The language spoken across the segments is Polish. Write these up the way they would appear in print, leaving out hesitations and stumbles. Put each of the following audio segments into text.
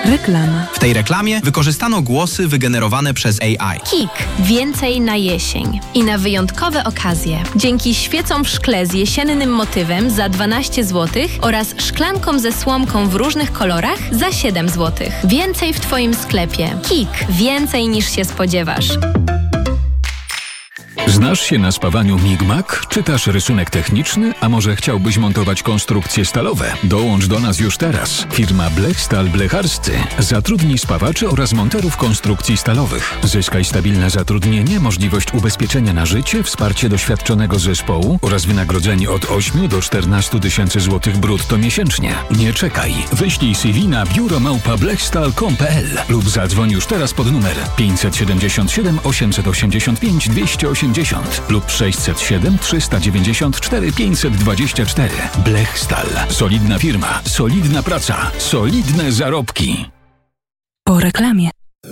Reklama. W tej reklamie wykorzystano głosy wygenerowane przez AI. KiK. Więcej na jesień. I na wyjątkowe okazje. Dzięki świecom w szkle z jesiennym motywem za 12 zł oraz szklankom ze słomką w różnych kolorach za 7 zł. Więcej w Twoim sklepie. KiK. Więcej niż się spodziewasz. Znasz się na spawaniu Migmak? Czytasz rysunek techniczny? A może chciałbyś montować konstrukcje stalowe? Dołącz do nas już teraz. Firma Blechstal Blecharscy zatrudni spawaczy oraz monterów konstrukcji stalowych. Zyskaj stabilne zatrudnienie, możliwość ubezpieczenia na życie, wsparcie doświadczonego zespołu oraz wynagrodzenie od 8 do 14 tysięcy złotych brutto miesięcznie. Nie czekaj. Wyślij CV na biuro@blechstal.com.pl lub zadzwoń już teraz pod numer 577 885 280 lub 607 394 524. Blechstal. Solidna firma, solidna praca, solidne zarobki. Po reklamie.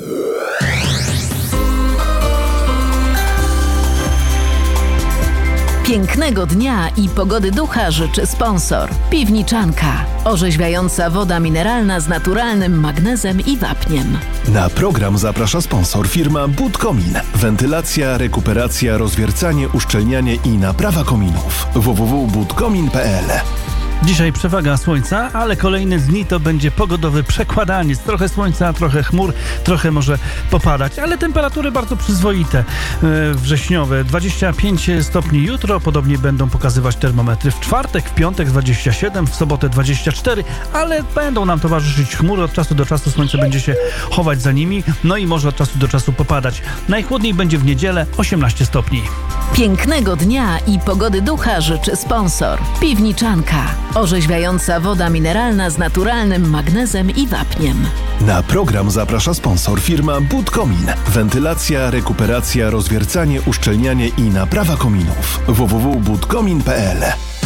Pięknego dnia i pogody ducha życzy sponsor. Piwniczanka. Orzeźwiająca woda mineralna z naturalnym magnezem i wapniem. Na program zaprasza sponsor firma Budkomin. Wentylacja, rekuperacja, rozwiercanie, uszczelnianie i naprawa kominów. www.budkomin.pl. Dzisiaj przewaga słońca, ale kolejne dni to będzie pogodowy przekładaniec. Trochę słońca, trochę chmur, trochę może popadać, ale temperatury bardzo przyzwoite, wrześniowe. 25 stopni jutro, podobnie będą pokazywać termometry w czwartek, w piątek 27, w sobotę 24, ale będą nam towarzyszyć chmury. Od czasu do czasu słońce będzie się chować za nimi, no i może od czasu do czasu popadać. Najchłodniej będzie w niedzielę 18 stopni. Pięknego dnia i pogody ducha życzy sponsor. Piwniczanka. Orzeźwiająca woda mineralna z naturalnym magnezem i wapniem. Na program zaprasza sponsor firma Budkomin. Wentylacja, rekuperacja, rozwiercanie, uszczelnianie i naprawa kominów. www.budkomin.pl.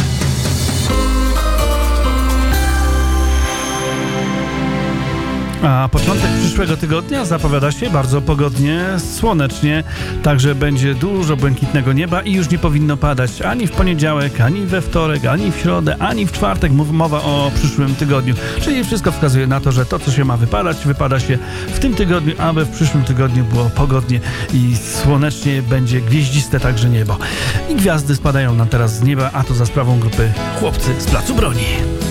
A początek przyszłego tygodnia zapowiada się bardzo pogodnie, słonecznie, także będzie dużo błękitnego nieba i już nie powinno padać ani w poniedziałek, ani we wtorek, ani w środę, ani w czwartek. Mowa o przyszłym tygodniu. Czyli wszystko wskazuje na to, że to, co się ma wypadać, wypada się w tym tygodniu, aby w przyszłym tygodniu było pogodnie i słonecznie, będzie gwieździste także niebo. I gwiazdy spadają nam teraz z nieba, a to za sprawą grupy Chłopcy z Placu Broni.